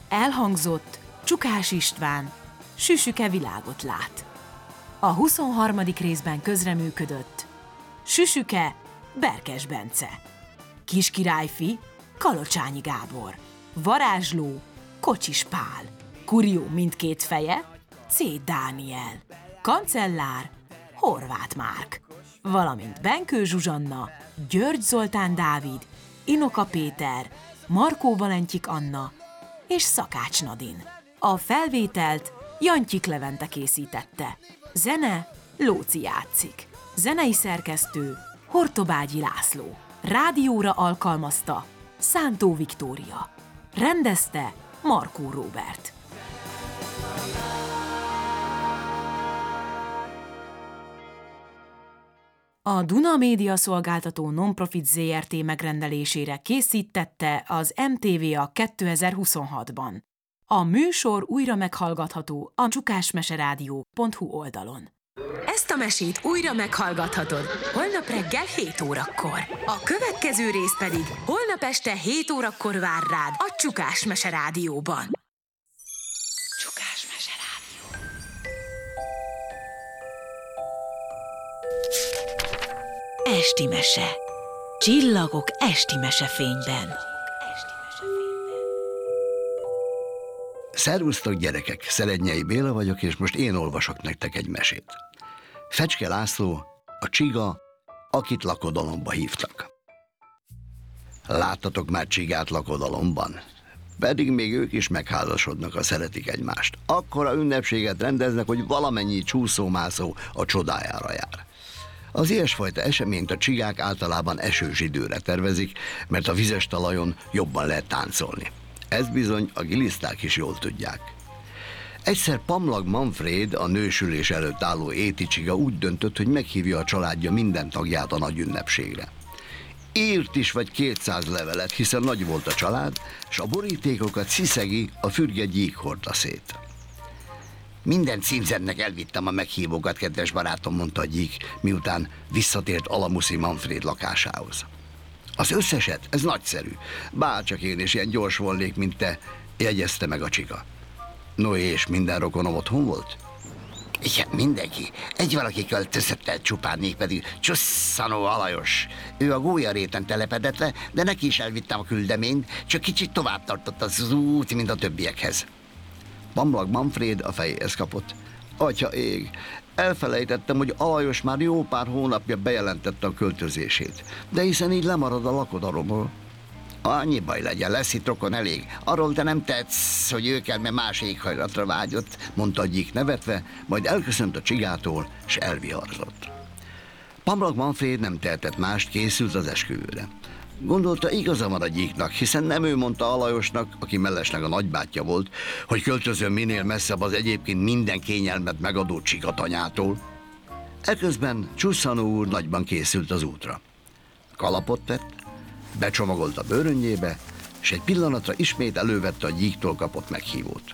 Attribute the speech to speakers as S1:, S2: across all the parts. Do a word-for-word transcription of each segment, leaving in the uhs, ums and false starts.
S1: Elhangzott Csukás István, Süsüke világot lát. A huszonharmadik részben közreműködött Süsüke, Berkes Bence, Kiskirályfi, Kalocsányi Gábor, Varázsló, Kocsis Pál, Kurió mindkét feje, C. Dániel, Kancellár, Horváth Márk, valamint Benkő Zsuzsanna, György Zoltán Dávid, Inoka Péter, Markó Valentyik Anna és Szakács Nadin. A felvételt Jantyik Levente készítette. Zene Lóci játszik. Zenei szerkesztő Hortobágyi László. Rádióra alkalmazta Szántó Viktória. Rendezte Markó Róbert. A Duna Média Szolgáltató Nonprofit zé er té megrendelésére készítette az em té vé a kétezer-huszonhatban. A műsor újra meghallgatható a csukásmeseradio pont hu oldalon. Ezt a mesét újra meghallgathatod holnap reggel hét órakor. A következő rész pedig holnap este hét órakor vár rád a Csukás Mese Rádióban. Csukás Mese Rádió. Esti mese. Csillagok esti mesefényben.
S2: Szervusztok gyerekek, Szelednyei Béla vagyok, és most én olvasok nektek egy mesét. Fecske László, a csiga, akit lakodalomba hívtak. Láttatok már csigát lakodalomban? Pedig még ők is megházasodnak, ha szeretik egymást. Akkora ünnepséget rendeznek, hogy valamennyi csúszómászó a csodájára jár. Az ilyesfajta eseményt a csigák általában esős időre tervezik, mert a vizes talajon jobban lehet táncolni. Ezt bizony a giliszták is jól tudják. Egyszer Pamlag Manfréd, a nősülés előtt álló Éti csiga úgy döntött, hogy meghívja a családja minden tagját a nagy ünnepségre. Írt is vagy kétszáz levelet, hiszen nagy volt a család, és a borítékokat Sziszegi, a fürge gyík hordta szét. Minden címzetnek elvittem a meghívókat, kedves barátom, mondta a gyík, miután visszatért Alamuszi Manfréd lakásához. Az összeset? Ez nagyszerű. Bárcsak én is ilyen gyors volnék, mint te, jegyezte meg a csiga. No, és minden rokonom otthon volt? Igen, mindenki. Egy valaki költözött el csupán, mégpedig Csusszanó Alajos. Ő a Gólyaréten telepedett le, de neki is elvittem a küldeményt, csak kicsit tovább tartott az út, mint a többiekhez. Pamlag Manfréd a fejéhez kapott. Atya ég, elfelejtettem, hogy Alajos már jó pár hónapja bejelentette a költözését, de hiszen így lemarad a lakodalomról. Annyi baj legyen, lesz itt rokon elég. Arról te nem tetsz, hogy ő kell, mert más éghajlatra vágyott, mondta a gyík nevetve, majd elköszönt a csigától, s elviharzott. Pamlag Manfréd nem tehetett mást, készült az esküvőre. Gondolta, igaza van a gyíknak, hiszen nem ő mondta Alajosnak, aki mellesleg a nagybátyja volt, hogy költözön minél messzebb az egyébként minden kényelmet megadó csigatanyától. Eközben Csusszanó úr nagyban készült az útra. Kalapot vett, becsomagolt a bőröngyébe, és egy pillanatra ismét elővette a gyíktól kapott meghívót.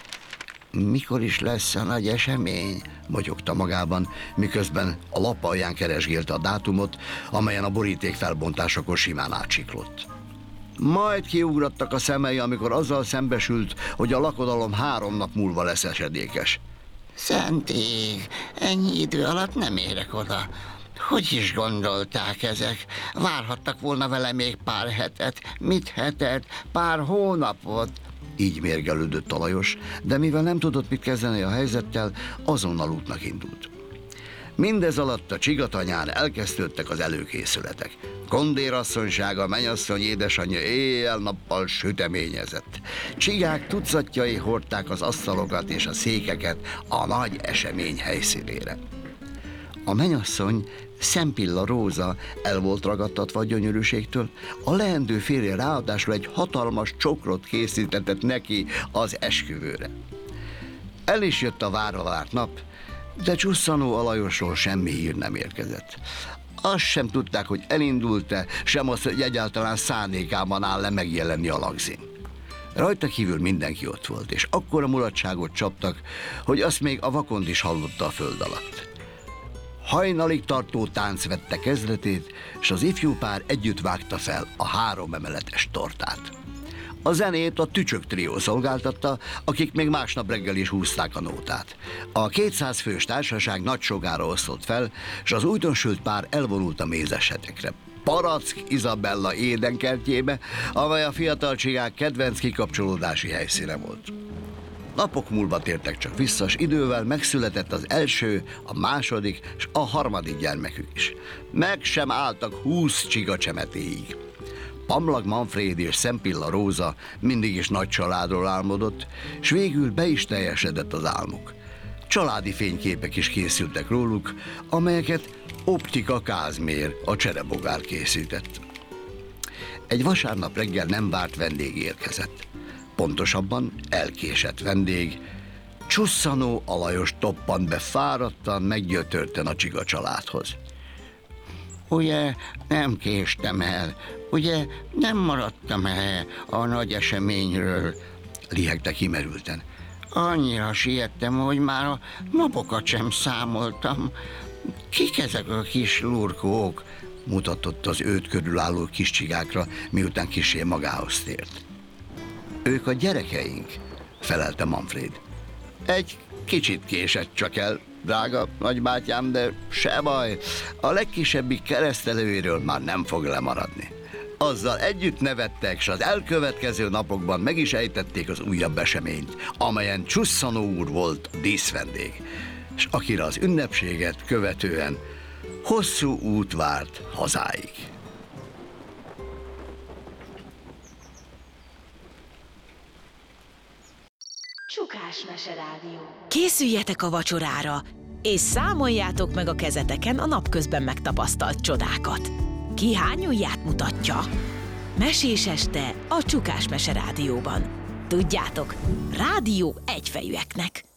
S2: Mikor is lesz a nagy esemény? Motyogta magában, miközben a lap alján keresgélte a dátumot, amelyen a boríték felbontásakor simán átsiklott. Majd kiugrattak a szemei, amikor azzal szembesült, hogy a lakodalom három nap múlva lesz esedékes.
S3: Szent ég, ennyi idő alatt nem érek oda. Hogy is gondolták ezek? Várhattak volna vele még pár hetet, mit hetet, pár hónapot.
S2: Így mérgelődött Alajos, de mivel nem tudott mit kezdeni a helyzettel, azonnal útnak indult. Mindez alatt a csigatanyán elkezdődtek az előkészületek. Kondérasszonysága, mennyasszony édesanyja éjjel-nappal süteményezett. Csigák tucatjai hordták az asztalokat és a székeket a nagy esemény helyszínére. A mennyasszony, Szempilla Róza el volt ragadtatva a gyönyörűségtől, a leendő férje ráadásul egy hatalmas csokrot készítetett neki az esküvőre. El is jött a várva várt nap, de Csusszanó Alajosról semmi hír nem érkezett. Azt sem tudták, hogy elindult-e, sem azt, hogy egyáltalán szándékában áll-e megjelenni a lagzin. Rajta kívül mindenki ott volt, és akkora mulatságot csaptak, hogy azt még a vakond is hallotta a föld alatt. Hajnalig tartó tánc vette kezdetét, és az ifjú pár együtt vágta fel a három emeletes tortát. A zenét a Tücsök trió szolgáltatta, akik még másnap reggel is húzták a nótát. A kétszáz fős társaság nagy sogára osztott fel, és az újdonsült pár elvonult a mézesetekre. Parack Izabella édenkertjébe, amely a fiatal csigák kedvenc kikapcsolódási helyszíne volt. Napok múlva tértek csak vissza, s idővel megszületett az első, a második és a harmadik gyermekük is. Meg sem álltak húsz csiga csemetéig. Pamlag Manfréd és Szempilla Róza mindig is nagy családról álmodott, s végül be is teljesedett az álmuk. Családi fényképek is készültek róluk, amelyeket Optika Kázmér, a cserebogár készített. Egy vasárnap reggel nem várt vendég érkezett. Pontosabban elkésett vendég. Csusszanó alajos toppant be fáradtan, meggyötörten a csiga családhoz.
S3: Ugye nem késtem el, ugye nem maradtam el a nagy eseményről,
S2: lihegte kimerülten.
S3: Annyira siettem, hogy már a napokat sem számoltam. Kik ezek a kis lurkók?
S2: Mutatott az őt körülálló kis csigákra, miután kissé magához tért. Ők a gyerekeink, felelte Manfréd. Egy kicsit késett csak el, drága nagybátyám, de se baj, a legkisebbik keresztelőjéről már nem fog lemaradni. Azzal együtt nevettek, s az elkövetkező napokban meg is ejtették az újabb eseményt, amelyen Csusszanó úr volt a díszvendég, és akire az ünnepséget követően hosszú út várt hazáig.
S1: Csukás Meserádió. Készüljetek a vacsorára, és számoljátok meg a kezeteken a napközben megtapasztalt csodákat. Ki hány ujját mutatja? Mesés este a Csukás Meserádióban. Tudjátok, rádió egyfejűeknek.